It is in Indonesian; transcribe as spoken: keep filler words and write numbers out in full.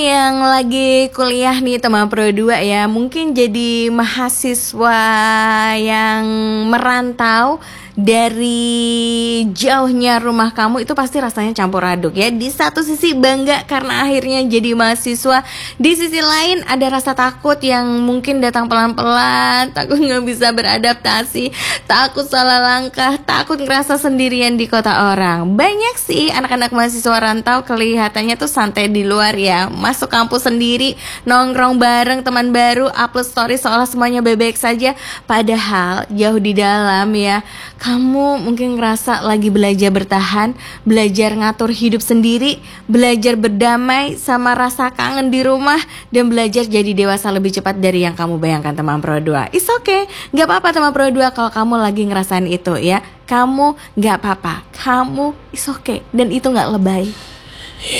Yang lagi kuliah nih teman Pro dua ya, mungkin jadi mahasiswa yang merantau dari jauhnya rumah kamu itu pasti rasanya campur aduk ya. Di satu sisi bangga karena akhirnya jadi mahasiswa, di sisi lain ada rasa takut yang mungkin datang pelan-pelan, takut nggak bisa beradaptasi, takut salah langkah, takut ngerasa sendirian di kota orang. Banyak sih anak-anak mahasiswa rantau kelihatannya tuh santai di luar ya, masuk kampus sendiri, nongkrong bareng teman baru, upload story seolah semuanya baik-baik saja. Padahal jauh di dalam ya, kamu mungkin ngerasa lagi belajar bertahan, belajar ngatur hidup sendiri, belajar berdamai sama rasa kangen di rumah, dan belajar jadi dewasa lebih cepat dari yang kamu bayangkan teman Pro dua. It's okay, gak apa-apa teman Pro dua kalau kamu lagi ngerasain itu ya. Kamu gak apa-apa, kamu it's okay, dan itu gak lebay.